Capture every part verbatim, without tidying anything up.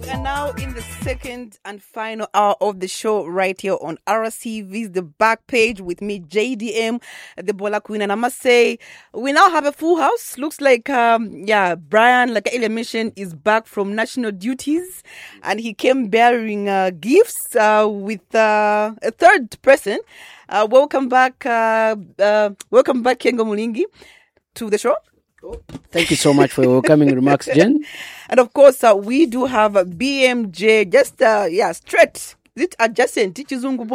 are now in the second and final hour of the show right here on R S T V's The Back Page with me, J D M, the Bola Queen. And I must say, we now have a full house. Looks like, um, yeah, Brian, like Elia mentioned, is back from national duties. And he came bearing uh, gifts uh, with uh, a third person. Uh, welcome back, uh, uh, welcome back, Kengo Mulingi, to the show. Thank you so much for your welcoming remarks, Jen. And of course, uh, we do have a B M J, just, uh, yeah, straight. Is it adjacent? Adjacent.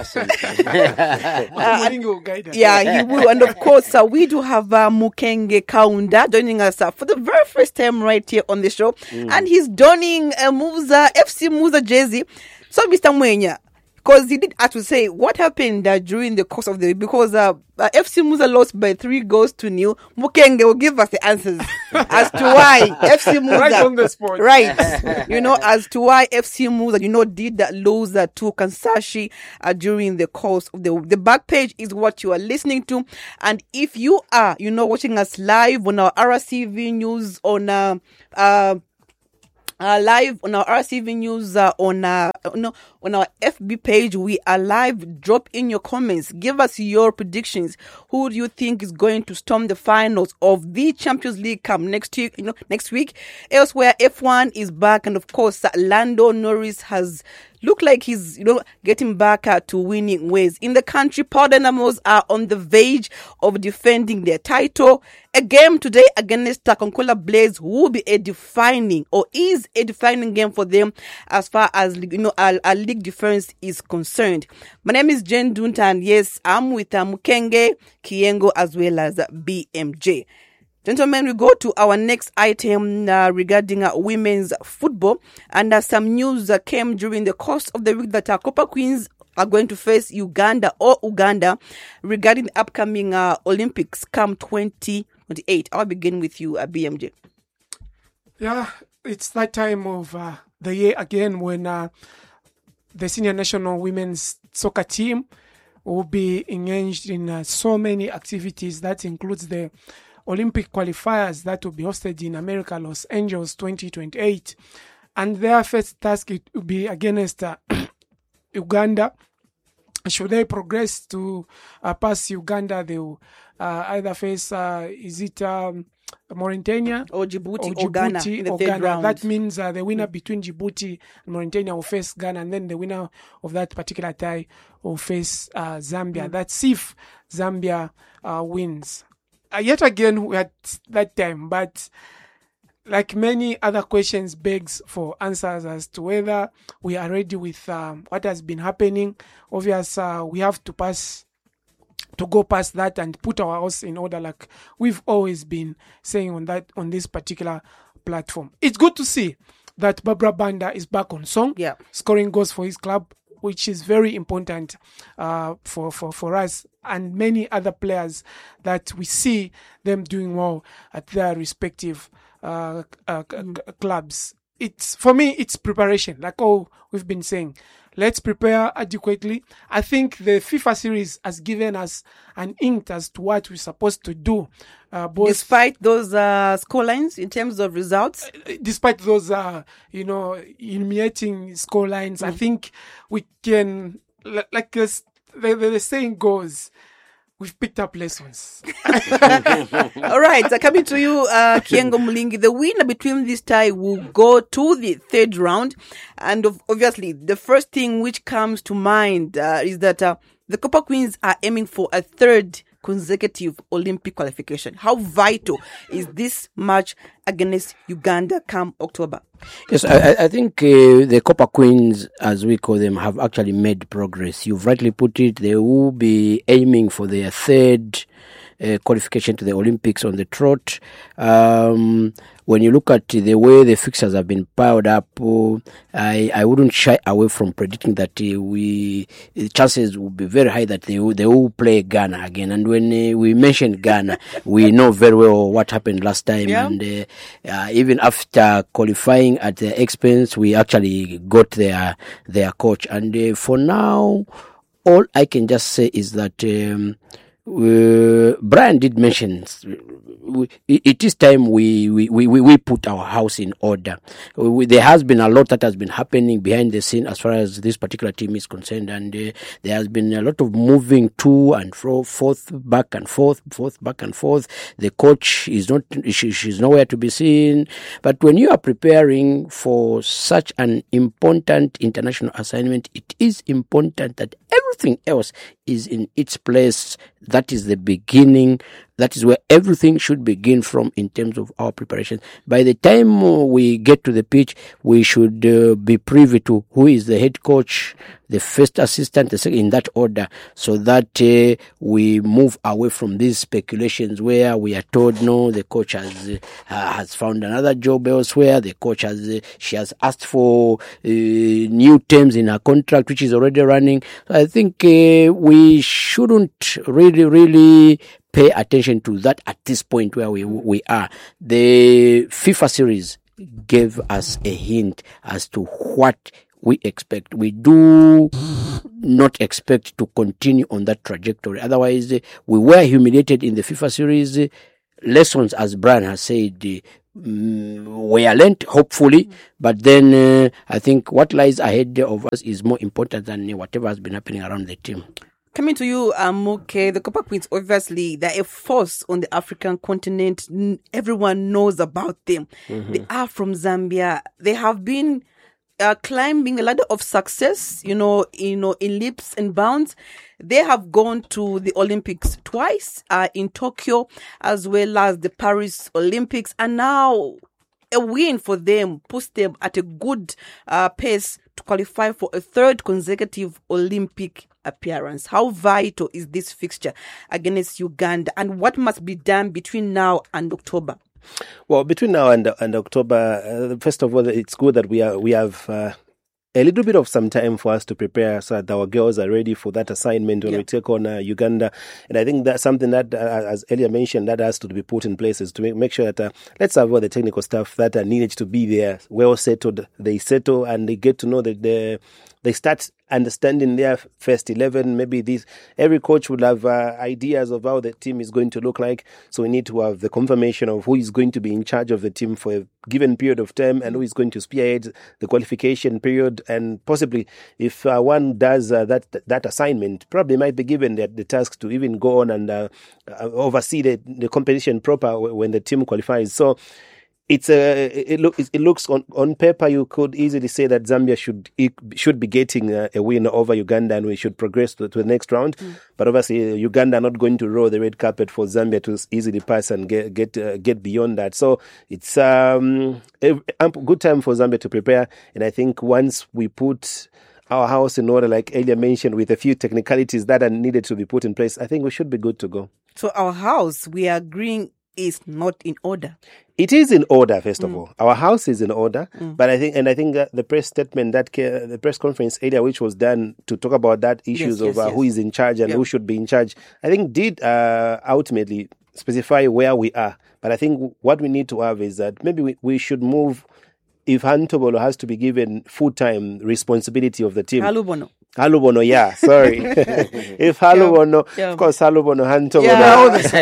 uh, yeah, he will. And of course, uh, we do have uh, Mukenge Kaunda joining us uh, for the very first time right here on the show. Mm. And he's donning a Muza, F C Muza jersey. So, Mister Mwenya, because he did actually say what happened uh, during the course of the because uh, uh, F C Muza lost by three goals to nil. Mukenge will give us the answers as to why F C Muza right on the spot, right? You know, as to why F C Muza, you know, did that lose uh, to Kansashi uh, during the course of the the back page is what you are listening to, and if you are, you know, watching us live on our R S T V news on uh, uh Uh, live on our R S T V news uh, on uh, no, on our F B page, we are live. Drop in your comments. Give us your predictions. Who do you think is going to storm the finals of the Champions League come next week? You know, next week. Elsewhere, F one is back, and of course, uh, Lando Norris has looked like he's, you know, getting back uh, to winning ways. In the country, Power Dynamos are on the verge of defending their title. A game today against Takonkola Blaze will be a defining or is a defining game for them as far as, you know, our, our league defense is concerned. My name is Jen Dunta, and yes, I'm with uh, Mukenge, Kiengo, as well as uh, B M J. Gentlemen, we go to our next item uh, regarding uh, women's football, and uh, some news uh, came during the course of the week that our Copper Queens are going to face Uganda or Uganda regarding the upcoming uh, Olympics come twenty twenty-eight. I'll begin with you, uh, B M J. Yeah, it's that time of uh, the year again when uh, the senior national women's soccer team will be engaged in uh, so many activities. That includes the Olympic qualifiers that will be hosted in America, Los Angeles, twenty twenty-eight. And their first task it will be against uh, Uganda. Should they progress to uh, pass Uganda, they will uh, either face, uh, is it um, Mauritania? Or Djibouti, or, Djibouti, or Ghana in the or third Ghana. round. That means uh, the winner between Djibouti and Mauritania will face Ghana, and then the winner of that particular tie will face uh, Zambia. Mm. That's if Zambia uh, wins. Uh, yet again, we're at that time, but like many other questions begs for answers as to whether we are ready with um, what has been happening. Obviously, uh, we have to pass, to go past that and put our house in order, like we've always been saying on that, on this particular platform. It's good to see that Barbara Banda is back on song, yeah, scoring goals for his club, which is very important uh, for, for, for us and many other players that we see them doing well at their respective uh, uh, mm. c- clubs. It's for me, it's preparation, like all we've been saying. Let's prepare adequately. I think the FIFA series has given us an hint as to what we're supposed to do. Uh, both despite those uh, scorelines in terms of results? Uh, despite those, uh, you know, humiliating scorelines, mm. I think we can, like the, the, the saying goes, we've picked up lessons. All right, so coming to you, uh, Kiengo Mulingi. The winner between this tie will go to the third round. And of, obviously, the first thing which comes to mind uh, is that uh, the Copper Queens are aiming for a third consecutive Olympic qualification. How vital is this match against Uganda come October? Yes, I, I think uh, the Copper Queens, as we call them, have actually made progress. You've rightly put it. They will be aiming for their third uh, qualification to the Olympics on the trot. Um, when you look at the way the fixtures have been piled up, uh, I, I wouldn't shy away from predicting that uh, we the chances will be very high that they will, they will play Ghana again. And when uh, we mentioned Ghana, we know very well what happened last time. Yeah. And uh, uh, even after qualifying at their expense, we actually got their their coach. And uh, for now, all I can just say is that um, uh, Brian did mention we, it is time we, we, we, we put our house in order. We, there has been a lot that has been happening behind the scene as far as this particular team is concerned, and uh, there has been a lot of moving to and fro, forth, back and forth, forth, back and forth. The coach is not, she, she's nowhere to be seen. But when you are preparing for such an important international assignment, it is important that everything else is in its place. That is the beginning. That is where everything should begin from in terms of our preparation. By the time uh, we get to the pitch, we should uh, be privy to who is the head coach, the first assistant, the second, in that order, so that uh, we move away from these speculations where we are told, no, the coach has uh, has found another job elsewhere. The coach has uh, she has asked for uh, new terms in her contract, which is already running. So I think uh, we shouldn't really, really pay attention to that at this point where we we are. The FIFA series gave us a hint as to what we expect. We do not expect to continue on that trajectory. Otherwise, uh, we were humiliated in the FIFA series. Uh, lessons, as Brian has said, uh, mm, were learned, hopefully. Mm. But then uh, I think what lies ahead of us is more important than whatever has been happening around the team. Coming to you, Amuke, the Copper Queens, obviously, they're a force on the African continent. Everyone knows about them. Mm-hmm. They are from Zambia. They have been uh, climbing a ladder of success, you know, you know, in leaps and bounds. They have gone to the Olympics twice, uh, in Tokyo, as well as the Paris Olympics. And now a win for them puts them at a good uh, pace to qualify for a third consecutive Olympic appearance. How vital is this fixture against Uganda, and what must be done between now and October? Well, between now and and October, uh, first of all, it's good that we are we have uh, a little bit of some time for us to prepare so that our girls are ready for that assignment when yeah. we take on uh, Uganda. And I think that's something that, uh, as earlier mentioned, that has to be put in place, is to make, make sure that uh, let's have all the technical staff that are needed to be there, well settled. They settle and they get to know that they they start understanding their first eleven. Maybe this every coach would have uh, ideas of how the team is going to look like. So we need to have the confirmation of who is going to be in charge of the team for a given period of time and who is going to spearhead the qualification period. And possibly, if uh, one does uh, that that assignment, probably might be given the, the task to even go on and uh, uh, oversee the, the competition proper when the team qualifies. So It's a, it, look, it looks on, on paper, you could easily say that Zambia should should be getting a, a win over Uganda and we should progress to, to the next round. Mm. But obviously, Uganda are not going to roll the red carpet for Zambia to easily pass and get get uh, get beyond that. So it's um, a, a good time for Zambia to prepare. And I think once we put our house in order, like earlier mentioned, with a few technicalities that are needed to be put in place, I think we should be good to go. So our house, we are agreeing, is not in order. It is in order, first of Mm. all. Our house is in order, Mm. but I think, and I think that the press statement that ca- the press conference earlier, which was done to talk about that issues yes, of uh, yes. who is in charge and Yeah. who should be in charge, I think did uh, ultimately specify where we are. But I think what we need to have is that maybe we, we should move. If Hantobolo has to be given full-time responsibility of the team. Halubono. Halubono, yeah, sorry. If Halubono, Yeah, yeah. of course, Halubono, Hantobolo. Yeah, all the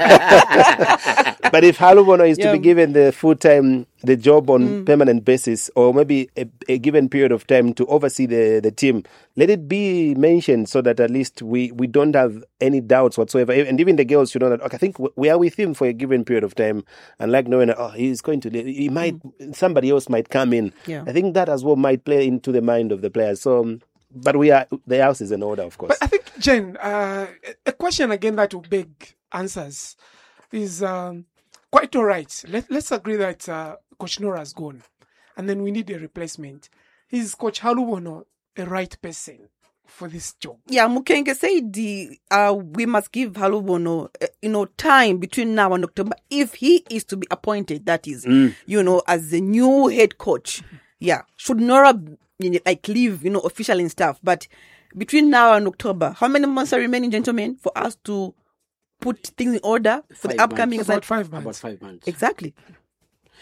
same. But if Halubono is Yeah. to be given the full-time, the job on Mm. permanent basis, or maybe a, a given period of time to oversee the, the team, let it be mentioned so that at least we, we don't have any doubts whatsoever. And even the girls should know that, okay, I think we are with him for a given period of time, and like knowing, oh, he's going to, he might, somebody else might come in. Yeah. I think that as well might play into the mind of the players. So, um, but we are, the house is in order, of course. But I think, Jen, uh, a question again that will beg answers is um, quite all right. Let, let's agree that uh, Coach Nora has gone, and then we need a replacement. Is Coach Halubono a right person for this job? Yeah, Mukenge said the, uh, we must give Halubono, uh, you know, time between now and October if he is to be appointed. That is, Mm. you know, as the new head coach. Yeah, should Nora, you know, like leave, you know, official and stuff. But between now and October, how many months are remaining, gentlemen, for us to put things in order for Five the upcoming months. About assi- five About months. five months. Exactly.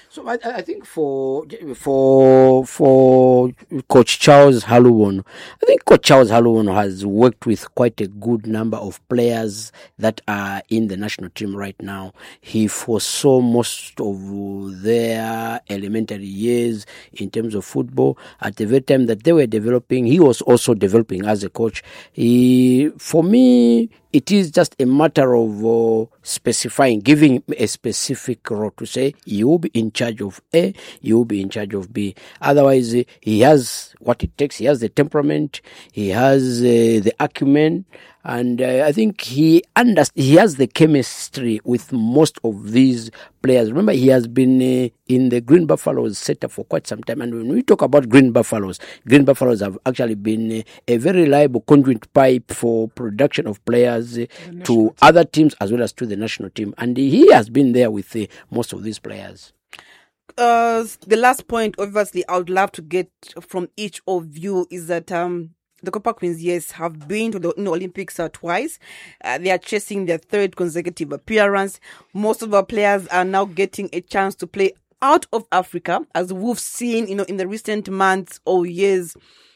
So I, I think for for for Coach Charles Haluwono, I think Coach Charles Haluwono has worked with quite a good number of players that are in the national team right now. He foresaw most of their elementary years in terms of football. At the very time that they were developing, he was also developing as a coach. He, for me, it is just a matter of uh, specifying, giving a specific role to say, you will be in charge of A, you will be in charge of B. Otherwise, uh, he has what it takes. He has the temperament, he has uh, the acumen, and uh, I think he under- he has the chemistry with most of these players. Remember, he has been uh, in the Green Buffaloes setup for quite some time. And when we talk about Green Buffaloes, Green Buffaloes have actually been uh, a very reliable conduit pipe for production of players uh, to team. Other teams as well as to the national team. And he has been there with uh, most of these players. Uh, the last point, obviously, I would love to get from each of you is that um, the Copper Queens, yes, have been to the you know, Olympics uh, twice. Uh, they are chasing their third consecutive appearance. Most of our players are now getting a chance to play out of Africa, as we've seen, you know, in the recent months or years.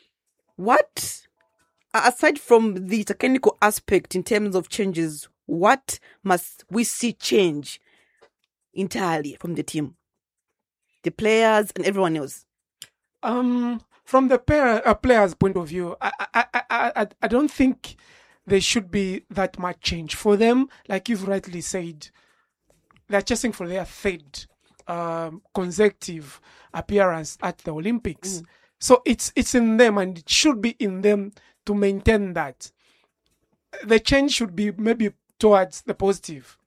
What, aside from the technical aspect in terms of changes, what must we see change entirely from the team, the players and everyone else? Um, from the pair, uh, players' point of view, I, I, I, I, I don't think there should be that much change for them. Like you've rightly said, they're chasing for their third um, consecutive appearance at the Olympics. Mm. So it's it's in them, and it should be in them to maintain that. The change should be maybe towards the positive.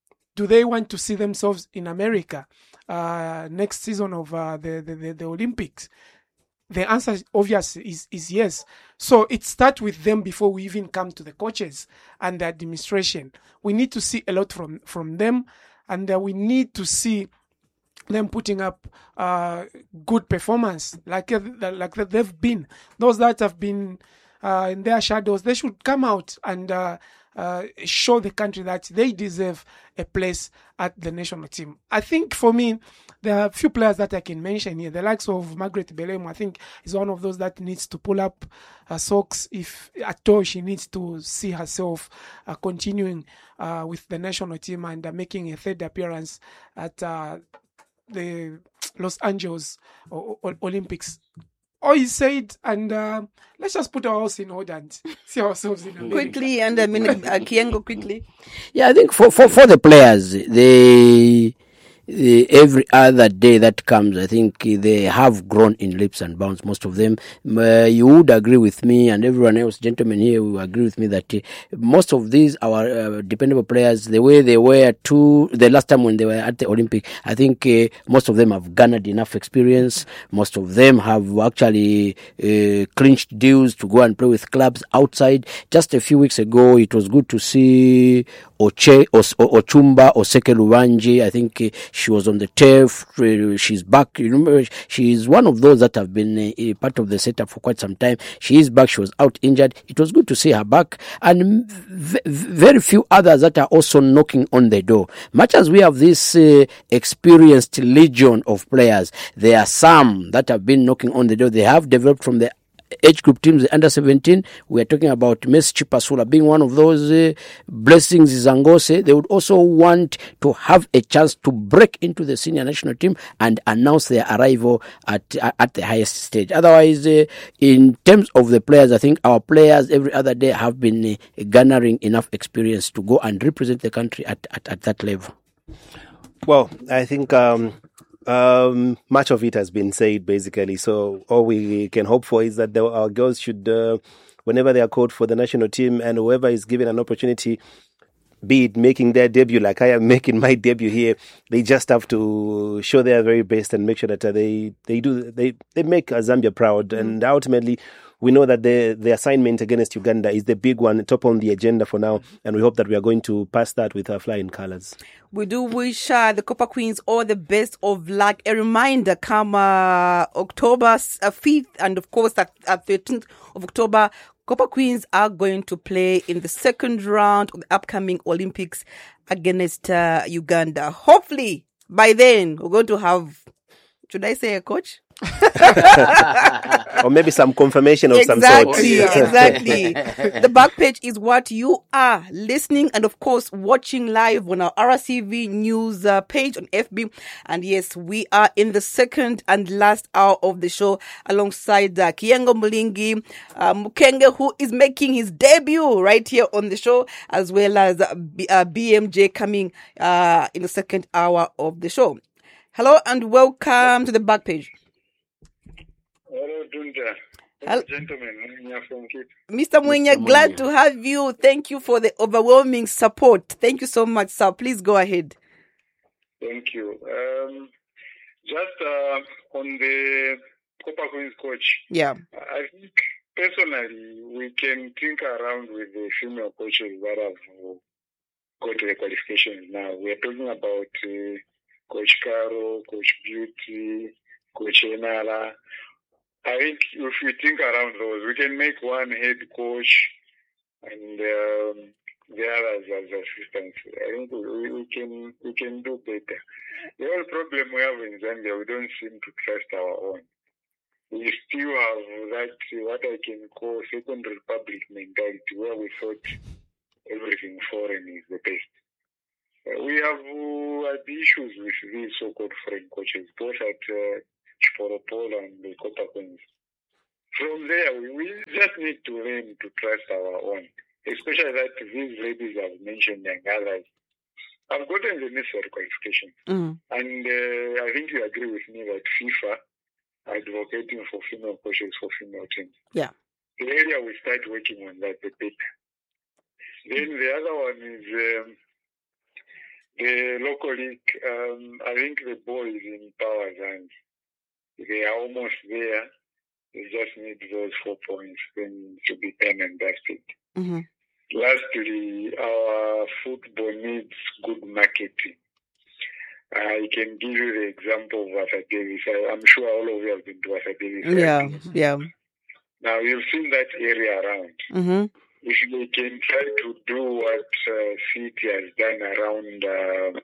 Do they want to see themselves in America uh, next season of uh, the, the, the, the Olympics? The answer, obviously, is, is yes. So it starts with them before we even come to the coaches and the administration. We need to see a lot from, from them, and uh, we need to see them putting up uh, good performance like, uh, like they've been. Those that have been uh, in their shadows, they should come out and uh, uh, show the country that they deserve a place at the national team. I think for me, there are a few players that I can mention here. The likes of Margaret Belemu, I think, is one of those that needs to pull up her socks. If at all she needs to see herself uh, continuing uh, with the national team and uh, making a third appearance at uh, the Los Angeles o- o- Olympics. All he said, and uh, let's just put our house in order and see ourselves in America. Quickly, and I mean, uh, Kiengo, quickly. Yeah, I think for, for, for the players, they, they every other day that comes, I think they have grown in leaps and bounds, most of them. Uh, you would agree with me, and everyone else, gentlemen here, will agree with me that uh, most of these, our uh, dependable players, the way they were to the last time when they were at the Olympic, I think uh, most of them have garnered enough experience. Most of them have actually uh, clinched deals to go and play with clubs outside. Just a few weeks ago, it was good to see Oche, Ochumba, Oseke Luwanji. I think uh, she was on the turf. Uh, she's back. You remember, she's one of those that have been uh, part of the setup for quite some time. She is back. She was out injured. It was good to see her back. And v- very few others that are also knocking on the door. Much as we have this uh, experienced legion of players, there are some that have been knocking on the door. They have developed from the age group teams, the under seventeen. We are talking about Messi Chipasula being one of those uh, blessings Zangose. They would also want to have a chance to break into the senior national team and announce their arrival at uh, at the highest stage. Otherwise, uh, in terms of the players, I think our players every other day have been uh, garnering enough experience to go and represent the country at, at, at that level. Well, I think um, um, much of it has been said, basically. So all we can hope for is that the, our girls should, uh, whenever they are called for the national team and whoever is given an opportunity, be it making their debut like I am making my debut here, they just have to show their very best and make sure that uh, they, they do they, they make uh, Zambia proud. Mm-hmm. And ultimately, we know that the the assignment against Uganda is the big one, top on the agenda for now, and we hope that we are going to pass that with our flying colours. We do wish uh, the Copper Queens all the best of luck. A reminder, come uh, October fifth and of course at uh, thirteenth of October, Copper Queens are going to play in the second round of the upcoming Olympics against uh, Uganda. Hopefully, by then we're going to have, should I say a coach? Or maybe some confirmation of some sort. Exactly, exactly. The back page is what you are listening and, of course, watching live on our R S C V news uh, page on F B. And yes, we are in the second and last hour of the show alongside uh, Kiengo Mulingi uh, Mukenge, who is making his debut right here on the show, as well as uh, B- uh, B M J coming uh, in the second hour of the show. Hello and welcome to the back page. Hello, Dunja. Hello. Gentlemen, Mwenya from Cape. Mister Mwenya, glad to have you. Thank you for the overwhelming support. Thank you so much, sir. Please go ahead. Thank you. Um, just uh, on the Copper Queens coach, Yeah. I think personally we can think around with the female coaches that have got the qualifications now. We are talking about uh, Coach Caro, Coach Beauty, Coach Enala. I think if we think around those, we can make one head coach and um, the others as assistants. I think we, we can we can do better. The only problem we have in Zambia, we don't seem to trust our own. We still have that, what I can call second republic mentality, where we thought everything foreign is the best. Uh, we have uh, had issues with these so-called foreign coaches, both at uh, Chiporopol and the Copper Queens. From there, we, we just need to learn to trust our own, especially that these ladies I've mentioned and others have gotten the necessary qualifications. Mm. And uh, I think you agree with me that FIFA are advocating for female coaches for female teams. Yeah. The area we start working on that, the better. Then the other one is um, the local league. Um, I think the ball is in Power's hands. They are almost there. They just need those four points then to be done and dusted. Mm-hmm. Lastly, our football needs good marketing. I can give you the example of Arthur Davis. I, I'm sure all of you have been to Arthur Davis. Yeah, yeah. Now, you've seen that area around. Mm-hmm. If they can try to do what uh, City has done around uh,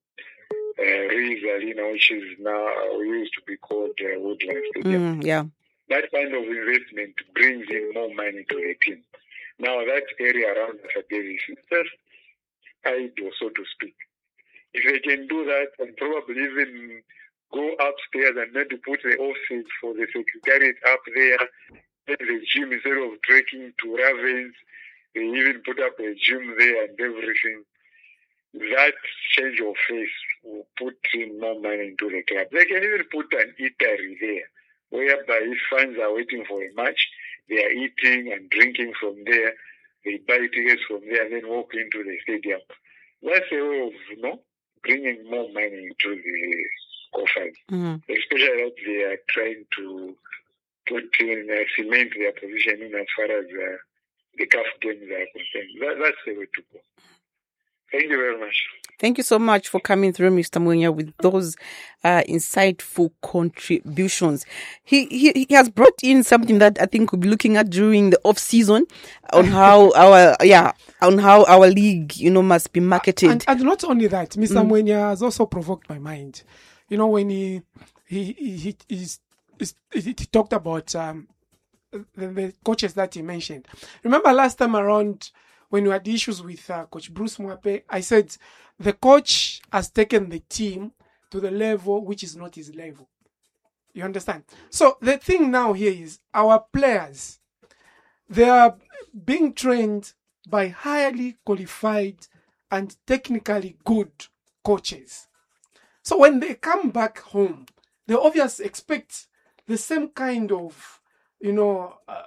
uh, Rizalina, which is now used to be called uh, Woodland Stadium. Mm, yeah. That kind of investment brings in more money to the team. Now, that area around Arthur Davis is just idle, so to speak. If they can do that and probably even go upstairs and maybe put the office for the secretariat up there, then the gym, instead of trekking to Ravens, they even put up a gym there and everything. That change of face will put in more money into the club. They can even put an eatery there, whereby if fans are waiting for a match, they are eating and drinking from there. They buy tickets from there and then walk into the stadium. That's a way of, you know, bringing more money into the coffers. Mm-hmm. Especially that they are trying to put in, uh, cement their position in as far as uh, the C A F games are concerned. That, that's the way to go. Thank you very much. Thank you so much for coming through, Mister Mwenya, with those uh, insightful contributions. He, he he has brought in something that I think we'll be looking at during the off season on how our yeah on how our league you know must be marketed. And, and not only that, Mister Mm. Mwenya has also provoked my mind. You know, when he he he he, he's, he's, he talked about um, the, the coaches that he mentioned. Remember last time around when we had issues with uh, Coach Bruce Mwape, I said the coach has taken the team to the level which is not his level. You understand? So the thing now here is our players, they are being trained by highly qualified and technically good coaches. So when they come back home, they obviously expect the same kind of, you know, uh,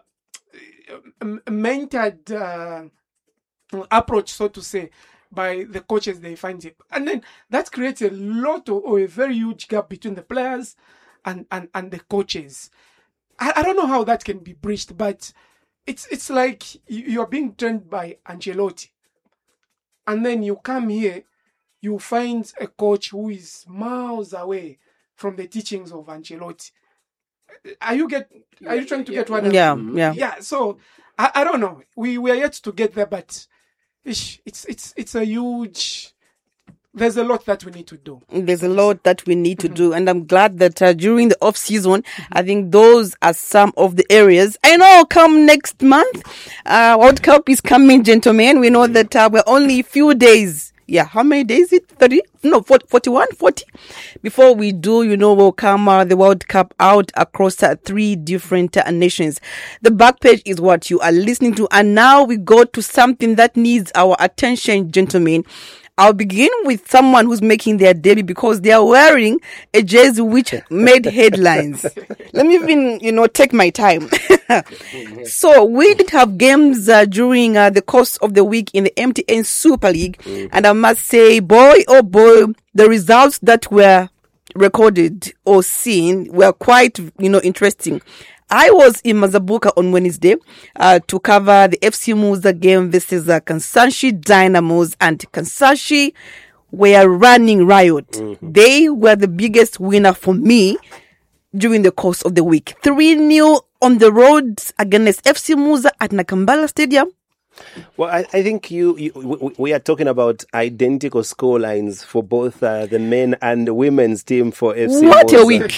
mentored uh, approach, so to say, by the coaches they find it. And then that creates a lot of, or a very huge gap between the players and, and, and the coaches. I, I don't know how that can be bridged, but it's it's like you, you are being trained by Ancelotti. And then you come here, you find a coach who is miles away from the teachings of Ancelotti. Are you get? Are you trying to get what? Yeah, I'm, yeah. yeah. So I, I don't know. We we are yet to get there, but it's it's it's it's a huge there's a lot that we need to do. There's a lot that we need to do, and I'm glad that uh, during the off season, I think those are some of the areas. I know come next month, uh, World Cup is coming, gentlemen. We know that uh, we're only a few days. Yeah, how many days is it? thirty? No, forty, forty-one, forty. Before we do, you know, we'll come uh, the World Cup out across uh, three different uh, nations. The back page is what you are listening to. And now we go to something that needs our attention, gentlemen. I'll begin with someone who's making their debut because they are wearing a jersey which made headlines. Let me even, you know, take my time. So we did have games uh, during uh, the course of the week in the M T N Super League. Mm-hmm. And I must say, boy, oh boy, the results that were recorded or seen were quite, you know, interesting. I was in Mazabuka on Wednesday uh, to cover the F C Muza game versus uh, Kansanshi Dynamos, and Kansanshi were running riot. Mm-hmm. They were the biggest winner for me during the course of the week. three nil on the road against F C Muza at Nakambala Stadium. Well, I, I think you, you we, we are talking about identical score lines for both uh, the men and the women's team for F C What Muza. a week!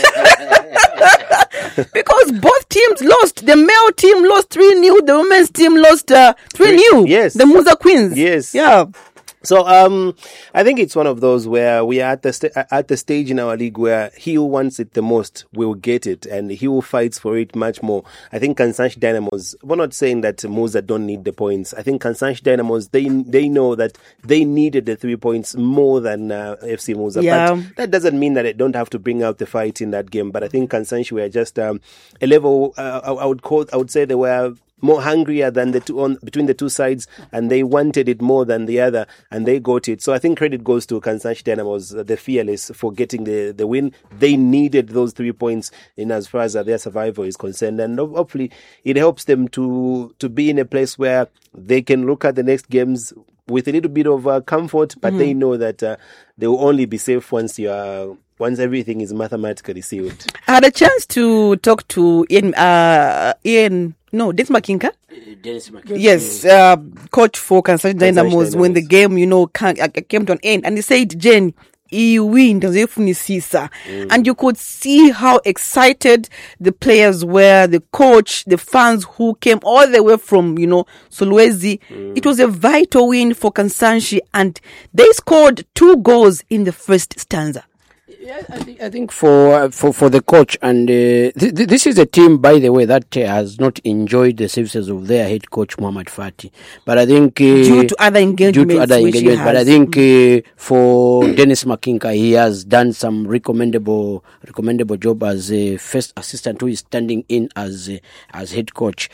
Because both teams lost. The male team lost three nil. The women's team lost uh, three nil. Yes. The Muza Queens. Yes. Yeah. So um, I think it's one of those where we are at the st- at the stage in our league where he who wants it the most will get it, and he who fights for it much more. I think Kansanshi Dynamos, we're not saying that Muza don't need the points. I think Kansanshi Dynamos, they they know that they needed the three points more than uh, F C Muza. Yeah. But that doesn't mean that they don't have to bring out the fight in that game. But I think Kansanshi were just um, a level, uh, I, I would call, I would say they were more hungrier than the two on between the two sides, and they wanted it more than the other, and they got it. So I think credit goes to Kansanshi Dynamos, uh, the fearless, for getting the, the win. They needed those three points in as far as uh, their survival is concerned, and hopefully it helps them to to be in a place where they can look at the next games with a little bit of uh, comfort, but mm-hmm. they know that uh, they will only be safe once you are. Once everything is mathematically sealed. I had a chance to talk to Ian, uh, Ian no, Dennis Makinka. Dennis Makinka. Yes, uh, coach for Kansanshi Dynamos when the game, you know, came, uh, came to an end. And he said, Jen, he wins, mm. And you could see how excited the players were, the coach, the fans who came all the way from, you know, Solwezi. Mm. It was a vital win for Kansanshi, and they scored two goals in the first stanza. Yeah, I think, I think for uh, for for the coach, and uh, th- th- this is a team, by the way, that uh, has not enjoyed the services of their head coach Muhammad Fati. But I think uh, due to other engagements, due to other engagements. But I think uh, for Dennis Makinka, he has done some recommendable recommendable job as a first assistant who is standing in as uh, as head coach.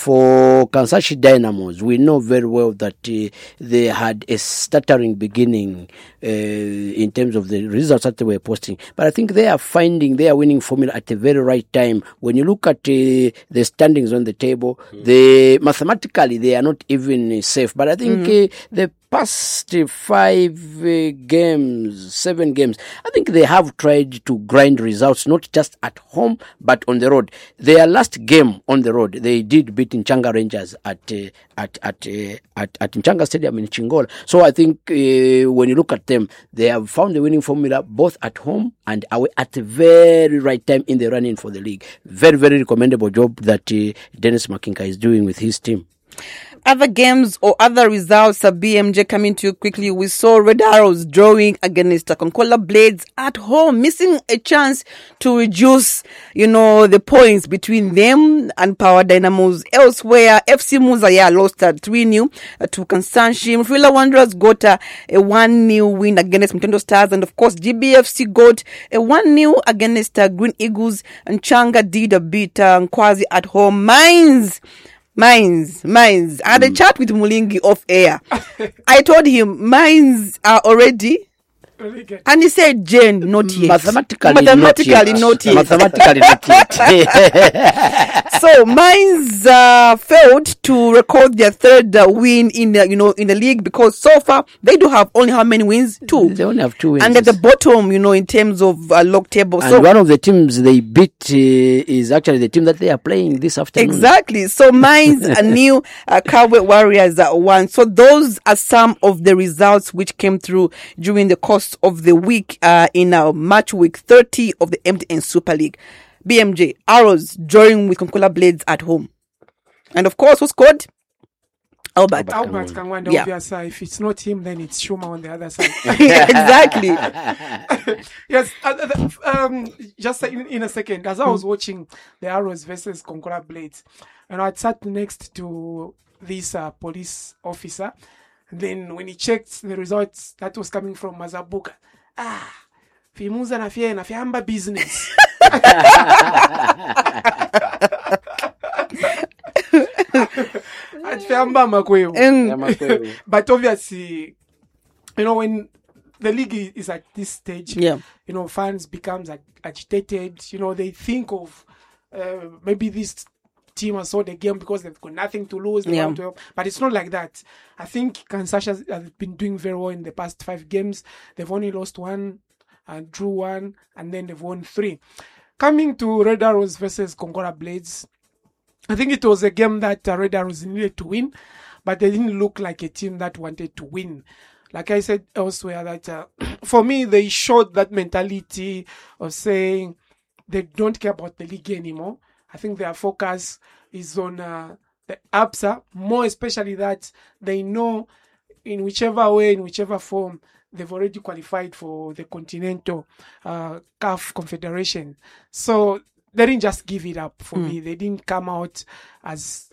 For Kansanshi Dynamos, we know very well that uh, they had a stuttering beginning uh, in terms of the results that they were posting. But I think they are finding their winning formula at the very right time. When you look at uh, the standings on the table, mm. they mathematically they are not even uh, safe. But I think mm. uh, the past uh, five uh, games, seven games, I think they have tried to grind results, not just at home, but on the road. Their last game on the road, they did beat Nchanga Rangers at uh, at at, uh, at at Nchanga Stadium in Chingola. So I think uh, when you look at them, they have found the winning formula both at home and away at the very right time in the running for the league. Very, very recommendable job that uh, Dennis Makinka is doing with his team. Other games or other results, uh, B M J coming to you quickly. We saw Red Arrows drawing against Konkola Blades at home, missing a chance to reduce, you know, the points between them and Power Dynamos. Elsewhere, F C Muza, yeah, lost at three nil uh, to Kansanshi. Mfila Wanderers got uh, a one nil win against Mtendo Stars. And of course, G B F C got a one nil against uh, Green Eagles. And Changa did a beat uh, Nkwazi at home. Mines. Mines, mines. I had a chat with Mulingi off air. I told him mines are already Really good. And he said, Jane, not yet. Mathematically, Mathematically not not yet. yet. Mathematically, not yet. So Mainz uh, failed to record their third uh, win in the, you know, in the league, because so far they do have only how many wins? Two. They only have two wins. And at the bottom, you know, in terms of uh, log table. And So one of the teams they beat uh, is actually the team that they are playing this afternoon. exactly. So Mainz a new uh, Cowboy Warriors at one. So those are some of the results which came through during the course of the week uh, in our match week thirty of the M T N Super League. B M J, Arrows drawing with Konkola Blades at home. And of course, who scored? Albert. Albert Kangwanda, Yeah. obviously. If it's not him, then it's Shuma on the other side. Exactly. Yes, uh, uh, um, just in, in a second, as I was watching the Arrows versus Konkola Blades, and I sat next to this uh, police officer, and then when he checked the results that was coming from Mazabuka, ah, fimuza na fie na fiamba business. At fiamba makweo. And, But obviously, you know, when the league i- is at this stage, yeah. you know, fans becomes ag- agitated. You know, they think of uh, maybe this team has saw the game because they've got nothing to lose. They Yeah. want to help. But it's not like that. I think Kansas has has been doing very well in the past five games. They've only lost one and drew one, and then they've won three. Coming to Red Arrows versus Konkola Blades, I think it was a game that uh, Red Arrows needed to win, but they didn't look like a team that wanted to win. Like I said elsewhere, that uh, for me, they showed that mentality of saying they don't care about the league anymore. I think their focus is on uh, the ABSA, more especially that they know in whichever way, in whichever form, they've already qualified for the Continental uh, C A F Confederation. So they didn't just give it up for me. They didn't come out as